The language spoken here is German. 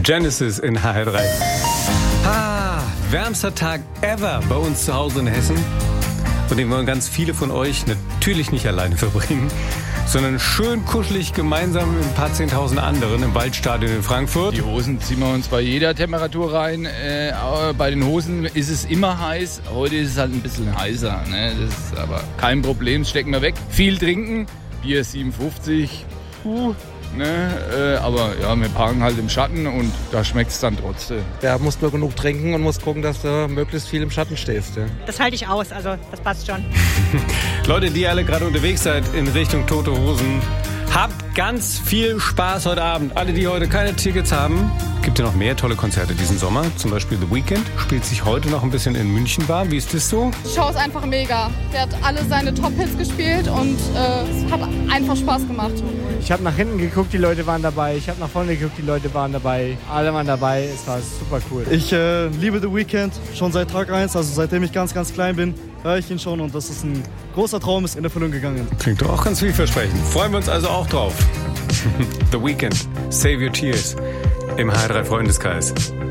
Genesis in HR3. Wärmster Tag ever bei uns zu Hause in Hessen. Und den wollen ganz viele von euch natürlich nicht alleine verbringen, sondern schön kuschelig gemeinsam mit ein paar 10.000 anderen im Waldstadion in Frankfurt. Die Hosen ziehen wir uns bei jeder Temperatur rein. Bei den Hosen ist es immer heiß. Heute ist es halt ein bisschen heißer. Ne? Das ist aber kein Problem, das stecken wir weg. Viel trinken, Bier 57. Aber ja, wir parken halt im Schatten und da schmeckt es dann trotzdem. Ja, musst nur genug trinken und musst gucken, dass du möglichst viel im Schatten stehst. Ja. Das halte ich aus, also das passt schon. Leute, die alle gerade unterwegs seid in Richtung Tote Hosen, habt ganz viel Spaß heute Abend. Alle, die heute keine Tickets haben, gibt ja noch mehr tolle Konzerte diesen Sommer. Zum Beispiel The Weeknd spielt sich heute noch ein bisschen in München warm. Wie ist das so? Die Show ist einfach mega. Der hat alle seine Top-Hits gespielt und es hat einfach Spaß gemacht. Ich habe nach hinten geguckt, die Leute waren dabei. Ich habe nach vorne geguckt, die Leute waren dabei. Alle waren dabei, es war super cool. Ich liebe The Weeknd schon seit Tag 1, also seitdem ich ganz, ganz klein bin, höre ich ihn schon und das ist ein großer Traum, ist in Erfüllung gegangen. Klingt doch auch ganz vielversprechend. Freuen wir uns also auch drauf. The Weeknd, Save Your Tears im HR3 Freundeskreis.